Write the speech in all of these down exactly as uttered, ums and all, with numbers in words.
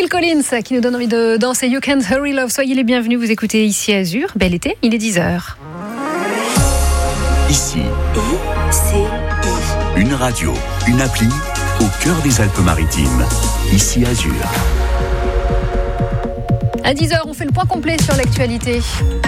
Phil Collins qui nous donne envie de danser You Can't Hurry Love. Soyez les bienvenus, vous écoutez ici Azur. Bel été, il est dix heures. Ici, I C I. une radio, une appli au cœur des Alpes-Maritimes. Ici Azur. À dix heures, on fait le point complet sur l'actualité.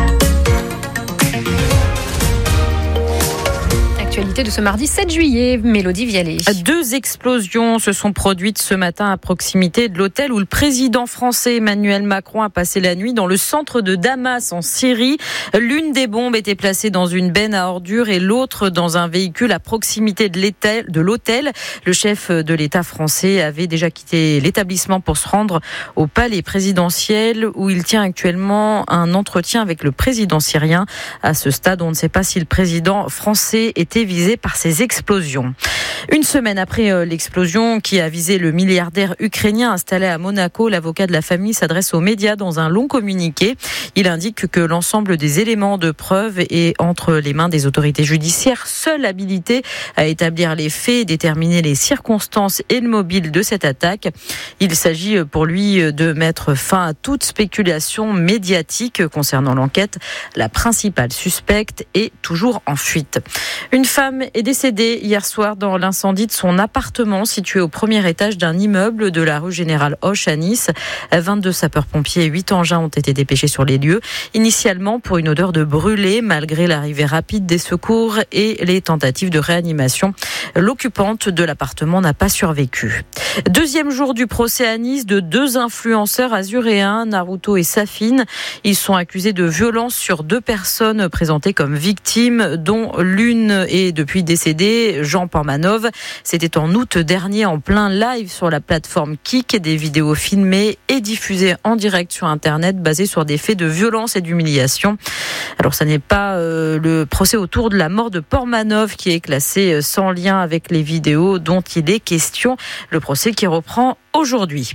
Actualité de ce mardi sept juillet, Mélodie Vialet. Deux explosions se sont produites ce matin à proximité de l'hôtel où le président français Emmanuel Macron a passé la nuit dans le centre de Damas en Syrie. L'une des bombes était placée dans une benne à ordures et l'autre dans un véhicule à proximité de l'hôtel. Le chef de l'État français avait déjà quitté l'établissement pour se rendre au palais présidentiel où il tient actuellement un entretien avec le président syrien. À ce stade, on ne sait pas si le président français était visé par ces explosions. Une semaine après l'explosion qui a visé le milliardaire ukrainien installé à Monaco, l'avocat de la famille s'adresse aux médias dans un long communiqué. Il indique que l'ensemble des éléments de preuve est entre les mains des autorités judiciaires, seules habilitées à établir les faits, déterminer les circonstances et le mobile de cette attaque. Il s'agit pour lui de mettre fin à toute spéculation médiatique concernant l'enquête. La principale suspecte est toujours en fuite. Une femme est décédée hier soir dans l'incendie de son appartement situé au premier étage d'un immeuble de la rue Général Hoche à Nice. vingt-deux sapeurs-pompiers et huit engins ont été dépêchés sur les lieux. Initialement pour une odeur de brûlé, malgré l'arrivée rapide des secours et les tentatives de réanimation. L'occupante de l'appartement n'a pas survécu. Deuxième jour du procès à Nice de deux influenceurs azuréens, Naruto et Safine. Ils sont accusés de violence sur deux personnes présentées comme victimes, dont l'une est depuis décédée, Jean Pormanov. C'était en août dernier, en plein live sur la plateforme Kik, des vidéos filmées et diffusées en direct sur Internet, basées sur des faits de violence et d'humiliation. Alors, ça n'est pas euh, le procès autour de la mort de Pormanov qui est classé sans lien avec les vidéos dont il est question. Le procès qui reprend aujourd'hui.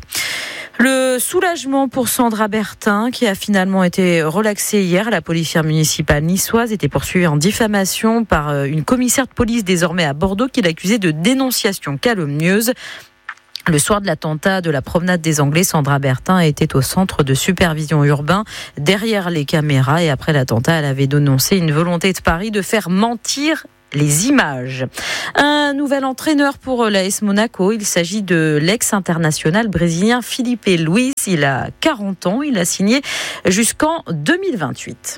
Le soulagement pour Sandra Bertin, qui a finalement été relaxée hier. La policière municipale niçoise était poursuivie en diffamation par une commissaire de police désormais à Bordeaux qui l'accusait de dénonciation calomnieuse. Le soir de l'attentat de la promenade des Anglais, Sandra Bertin était au centre de supervision urbain, derrière les caméras. Et après l'attentat, elle avait dénoncé une volonté de Paris de faire mentir les images. Un nouvel entraîneur pour l'A S Monaco. Il s'agit de l'ex-international brésilien Filipe Luis. Il a quarante ans. Il a signé jusqu'en deux mille vingt-huit.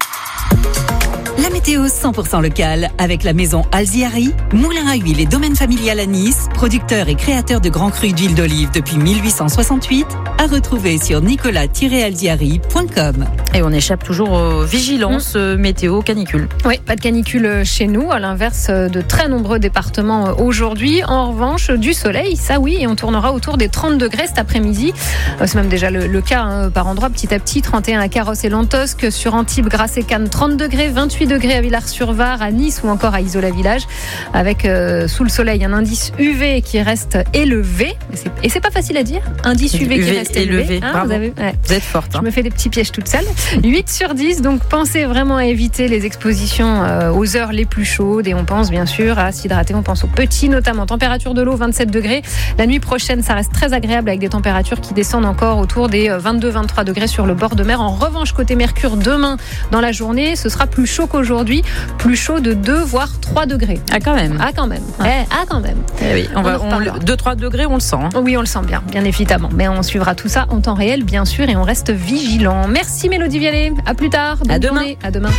La météo cent pour cent locale avec la maison Alziari, moulin à huile et domaine familial à Nice, producteur et créateur de grands crus d'huile d'olive depuis mille huit cent soixante-huit, à retrouver sur nicolas tiret alziari point com. Et on échappe toujours aux vigilances mmh. météo canicule. Oui, pas de canicule chez nous, à l'inverse de très nombreux départements aujourd'hui. En revanche, du soleil, ça oui, et on tournera autour des trente degrés cet après-midi. C'est même déjà le, le cas hein, par endroit, petit à petit. trente et un à Carros et Lantosque, sur Antibes, Grasse et Cannes, trente degrés, vingt-huit degrés à Villars-sur-Var, à Nice ou encore à Isola-Village, avec euh, sous le soleil un indice U V qui reste élevé. Et c'est, et c'est pas facile à dire, indice U V, U V qui reste élevé. élevé. Hein, vous, avez, ouais. vous êtes forte. Hein. Je me fais des petits pièges toute seule. huit sur dix, donc pensez vraiment à éviter les expositions euh, aux heures les plus chaudes. Et on pense bien sûr à s'hydrater, on pense aux petits notamment. Température de l'eau, vingt-sept degrés. La nuit prochaine, ça reste très agréable avec des températures qui descendent encore autour des vingt-deux à vingt-trois degrés sur le bord de mer. En revanche, côté Mercure, demain dans la journée, ce sera plus chaud qu'aujourd'hui, plus chaud de deux voire trois degrés. Ah quand même. Ah quand même. Ah, eh, ah quand même. Eh oui, on, on va on, deux à trois degrés, on le sent. Hein. Oui, on le sent bien, bien évidemment. Mais on suivra tout ça en temps réel, bien sûr, et on reste vigilant. Merci Mélodie Vialet. À plus tard. Bonne à demain. Journée. À demain.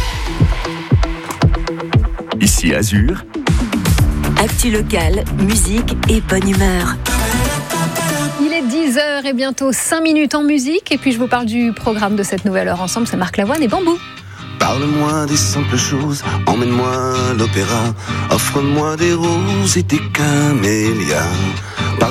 Ici Azur. Actu locale, musique et bonne humeur. Il est dix heures et bientôt cinq minutes en musique. Et puis je vous parle du programme de cette nouvelle heure ensemble. C'est Marc Lavoine et Bambou. Parle-moi des simples choses, emmène-moi à l'opéra, offre-moi des roses et des camélias.